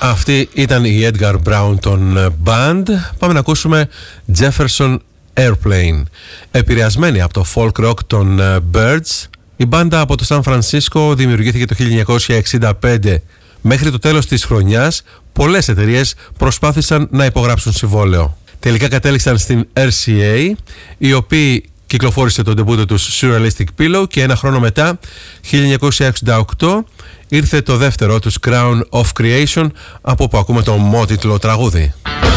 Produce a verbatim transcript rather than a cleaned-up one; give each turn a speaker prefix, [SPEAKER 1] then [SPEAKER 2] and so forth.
[SPEAKER 1] Αυτή ήταν η Edgar Brownton Band. Πάμε να ακούσουμε Jefferson Airplane. Επηρεασμένη από το folk rock των Byrds, η μπάντα από το Σαν Φρανσίσκο δημιουργήθηκε το χίλια εννιακόσια εξήντα πέντε. Μέχρι το τέλος της χρονιάς, πολλές εταιρείες προσπάθησαν να υπογράψουν συμβόλαιο. Τελικά κατέληξαν στην αρ σι έι, οι οποίοι κυκλοφόρησε τον ντεμπούτο τους Surrealistic Pillow, και ένα χρόνο μετά, χίλια εννιακόσια εξήντα οκτώ, ήρθε το δεύτερο τους Crown of Creation, από που ακούμε το μότιτλο τραγούδι.